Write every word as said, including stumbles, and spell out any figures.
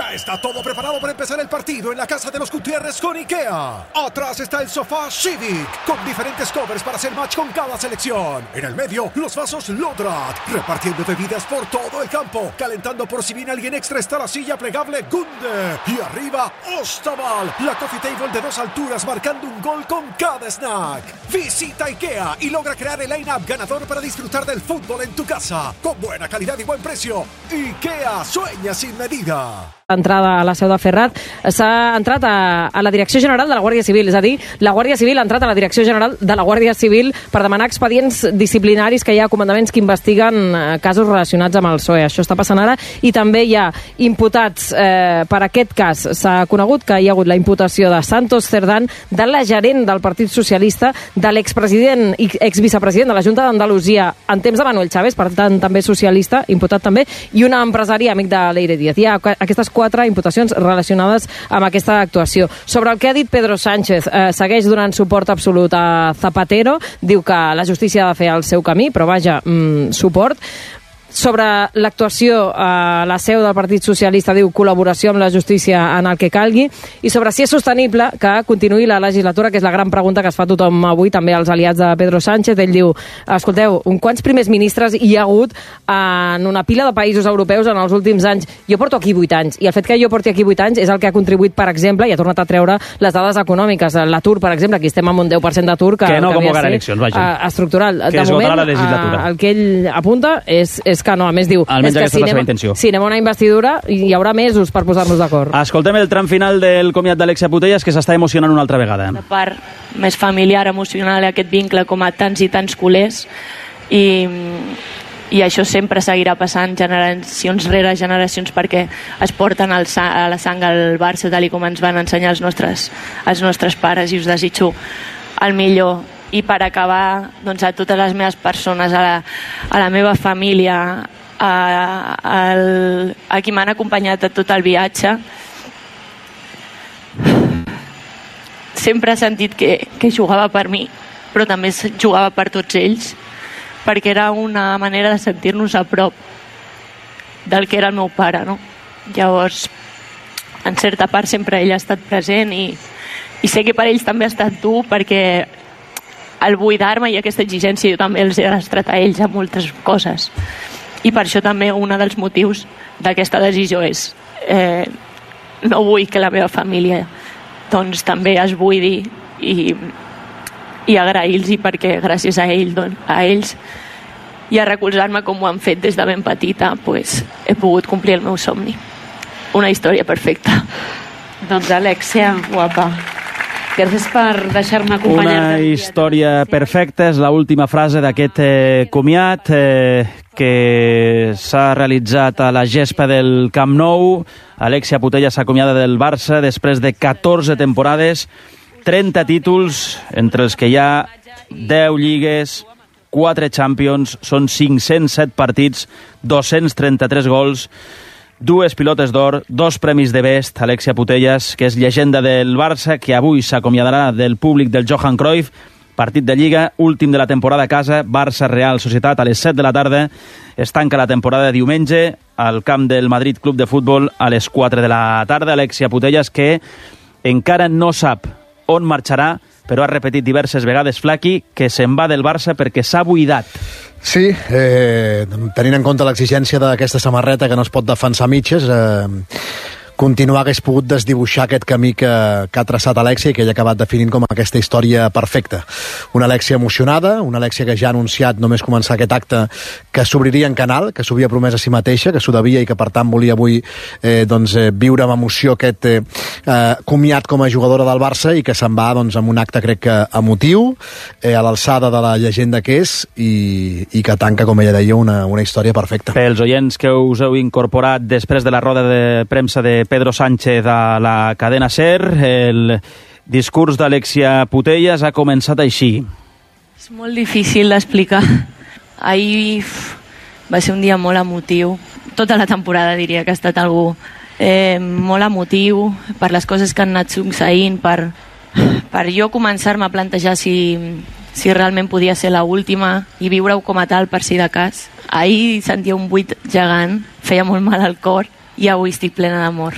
Ya está todo preparado para empezar el partido en la casa de los Gutiérrez con IKEA. Atrás está el sofá Civic, con diferentes covers para hacer match con cada selección. En el medio, los vasos Lodrat, repartiendo bebidas por todo el campo. Calentando por si viene alguien extra está la silla plegable Gunde. Y arriba, Ostaval, la coffee table de dos alturas marcando un gol con cada snack. Visita IKEA y logra crear el line-up ganador para disfrutar del fútbol en tu casa. Con buena calidad y buen precio. IKEA sueña sin medida. Entrada a la seu de Ferrat, s'ha entrat a, a la Direcció General de la Guàrdia Civil, és a dir, la Guàrdia Civil ha entrat a la Direcció General de la Guàrdia Civil per demanar expedients disciplinaris que hi ha comandaments que investiguen casos relacionats amb el P S O E. Això està passant ara, i també hi ha imputats eh, per aquest cas. S'ha conegut que hi ha hagut la imputació de Santos Cerdán, de la gerent del Partit Socialista, de l'expresident i exvicepresident de la Junta d'Andalusia en temps de Manuel Chávez, per tant també socialista, imputat també, i un empresari amic de Leire Díaz. Hi ha aquestes quatre imputacions relacionades amb aquesta actuació. Sobre el que ha dit Pedro Sánchez, eh, segueix donant suport absolut a Zapatero, diu que la justícia ha de fer el seu camí, però vaja, mm, suport. Sobre l'actuació a la seu del Partit Socialista, diu col·laboració amb la justícia en el que calgui, i sobre si és sostenible que continuï la legislatura, que és la gran pregunta que es fa tothom avui, també als aliats de Pedro Sánchez. Ell diu, escolteu, quants primers ministres hi ha hagut en una pila de països europeus en els últims anys? Jo porto aquí vuit anys, i el fet que jo porti aquí vuit anys és el que ha contribuït, per exemple, i ha tornat a treure les dades econòmiques. L'atur, per exemple, aquí estem amb un deu per cent d'atur, que, que no que convocarà eleccions, vaja. Estructural. Que de moment, la legislatura. el que ell apunta és, és que no, a més diu, almenys és que aquesta si és la seva anem, intenció. si anem a una investidura hi haurà mesos per posar-nos d'acord. Escoltem el tram final del comiat d'Alexia Putellas, que s'està emocionant una altra vegada. La part més familiar, emocional, aquest vincle com a tants i tants culers, i, i això sempre seguirà passant generacions rere generacions, perquè es porten el sang, a la sang al Barça, tal com ens van ensenyar els nostres, els nostres pares, i us desitjo el millor. I per acabar, doncs, a totes les meves persones, a la, a la meva família, a, a, a qui m'han acompanyat a tot el viatge, sempre he sentit que, que jugava per mi, però també jugava per tots ells, perquè era una manera de sentir-nos a prop del que era el meu pare, no? Llavors, en certa part sempre ell ha estat present, i, i sé que per ells també ha estat dur, perquè el buidar-me i aquesta exigència jo també els he arrastrat a ells a moltes coses, i per això també un dels motius d'aquesta decisió és eh, no vull que la meva família doncs també es buidi, i, i agrair-los, perquè gràcies a, ell, doncs, a ells i a recolzar-me com ho han fet des de ben petita, pues, he pogut complir el meu somni. Una història perfecta. Doncs Alexia, guapa, gràcies per deixar-me acompanyar-te. Una història perfecta és l'última frase d'aquest eh, comiat eh, que s'ha realitzat a la gespa del Camp Nou. Alexia Putellas s'acomiada del Barça després de catorze temporades, trenta títols, entre els que hi ha deu lligues, quatre Champions, són cinc-cents set partits, dos-cents trenta-tres gols, dues pilotes d'or, dos premis de Best. Alexia Putellas, que és llegenda del Barça, que avui s'acomiadarà del públic del Johan Cruyff. Partit de Lliga, últim de la temporada a casa, Barça-Real Societat a les set de la tarda. Es tanca la temporada diumenge al camp del Madrid Club de Futbol a les quatre de la tarda. Alexia Putellas, que encara no sap on marxarà, però ha repetit diverses vegades, Flaqui, que se'n va del Barça perquè s'ha buidat. Sí, eh, tenint en compte l'exigència d'aquesta samarreta que no es pot defensar a mitges, eh, continuar hagués pogut desdibuixar aquest camí que, que ha traçat Alexia i que ella ha acabat definint com aquesta història perfecta. Una Alexia emocionada, una Alexia que ja ha anunciat només començar aquest acte que s'obriria en canal, que s'havia promès a si mateixa, que s'ho devia i que per tant volia avui eh, doncs, eh, viure amb emoció aquest eh, eh, comiat com a jugadora del Barça, i que se'n va doncs, amb un acte crec que emotiu, eh, a l'alçada de la llegenda que és, i, i que tanca, com ella deia, una, una història perfecta. Pels oients que us heu incorporat després de la roda de premsa de Pedro Sánchez a la cadena SER, el discurs d'Alexia Putellas ha començat així. És molt difícil d'explicar. Ahir va ser un dia molt emotiu. Tota la temporada diria que ha estat algú eh, molt emotiu per les coses que han anat succeint, per, per jo començar-me a plantejar si, si realment podia ser l'última i viure-ho com a tal per si de cas. Ahir sentia un buit gegant, feia molt mal al cor, i avui estic plena d'amor.